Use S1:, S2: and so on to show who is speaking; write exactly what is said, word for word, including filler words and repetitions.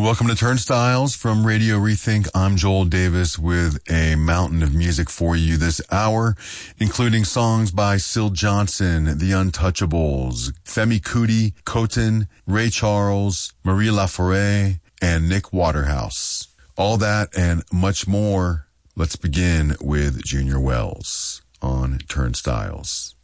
S1: Welcome to Turnstiles from Radio Rethink. I'm Joel Davis with a mountain of music for you this hour, including songs by Syl Johnson, The Untouchables, Femi Kuti, Kotan, Ray Charles, Marie Laforêt, and Nick Waterhouse. All that and much more. Let's begin with Junior Wells on Turnstiles.